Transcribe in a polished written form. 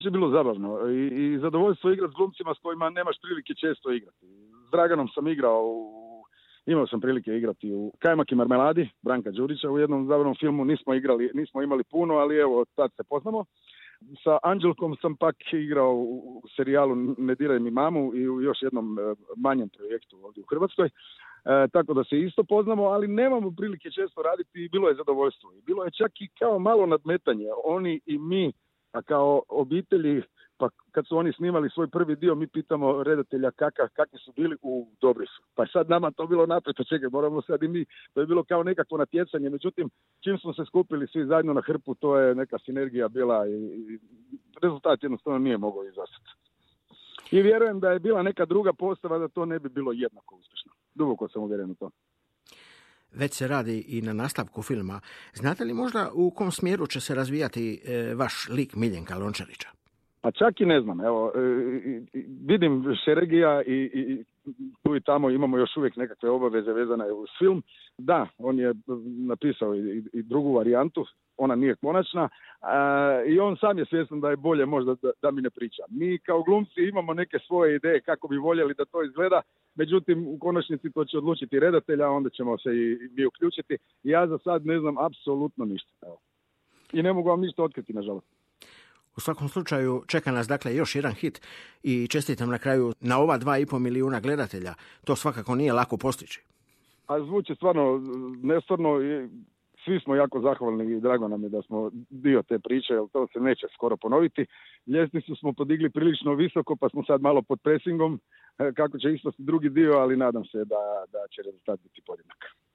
Je bilo zabavno i zadovoljstvo igrati s glumcima s kojima nemaš prilike često igrati. S Draganom sam imao sam prilike igrati u Kajmak i marmeladi, Branka Đurića, u jednom zabavnom filmu. Nismo imali puno, ali evo, tad se poznamo. Sa Anđelkom sam pak igrao u serijalu Ne diraj mi mamu i u još jednom manjem projektu ovdje u Hrvatskoj. Tako da se isto poznamo, ali nemamo prilike često raditi i bilo je zadovoljstvo. I bilo je čak i kao malo nadmetanje, oni i mi, a kao obitelji, pa kad su oni snimali svoj prvi dio, mi pitamo redatelja kakvi su bili, dobri su. Pa sad nama to bilo napeto, čekaj, moramo sad i mi, to je bilo kao nekakvo natjecanje, međutim, čim smo se skupili svi zajedno na hrpu, to je neka sinergija bila i rezultat jednostavno nije mogao izostati. I vjerujem da je bila neka druga postava da to ne bi bilo jednako uspješno. Duboko sam uvjeren u to. Već se radi i na nastavku filma. Znate li možda u kom smjeru će se razvijati vaš lik Miljenka Lončarića? Pa čak i ne znam. Evo, vidim Šeregija i tu i tamo imamo još uvijek nekakve obaveze vezane uz film. Da, on je napisao i drugu varijantu, ona nije konačna, i on sam je svjestan da je bolje možda da mi ne priča. Mi kao glumci imamo neke svoje ideje kako bi voljeli da to izgleda, međutim u konačnici to će odlučiti redatelja, onda ćemo se i mi uključiti. Ja za sad ne znam apsolutno ništa. Evo. I ne mogu vam ništa otkriti, nažalost. U svakom slučaju čeka nas dakle još jedan hit i čestitam na kraju na ova 2,5 milijuna gledatelja. To svakako nije lako postići. A zvuči stvarno nestvarno i svi smo jako zahvalni i drago nam je da smo dio te priče, jer to se neće skoro ponoviti. Ljestvicu smo podigli prilično visoko, pa smo sad malo pod presingom kako će ispasti drugi dio, ali nadam se da će rezultat biti podjednak.